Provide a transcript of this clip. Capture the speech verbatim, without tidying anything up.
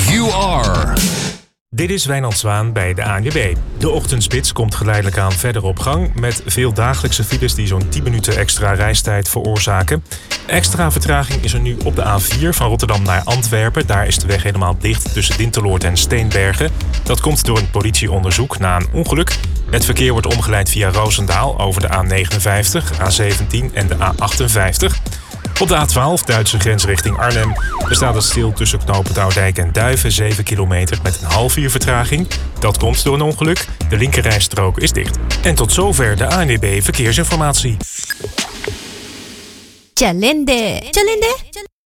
You are. Dit is Wijnand Zwaan bij de A N W B. De ochtendspits komt geleidelijk aan verder op gang met veel dagelijkse files die zo'n tien minuten extra reistijd veroorzaken. Extra vertraging is er nu op de A vier van Rotterdam naar Antwerpen. Daar is de weg helemaal dicht tussen Dinteloord en Steenbergen. Dat komt door een politieonderzoek na een ongeluk. Het verkeer wordt omgeleid via Roosendaal over de A negenenvijftig, A zeventien en de A achtenvijftig. Op de A twaalf, Duitse grens richting Arnhem, staat het stil tussen knooppunt Oudijk en Duiven, zeven kilometer met een half uur vertraging. Dat komt door een ongeluk. De linkerrijstrook is dicht. En tot zover de A N W B Verkeersinformatie. Cialende. Cialende.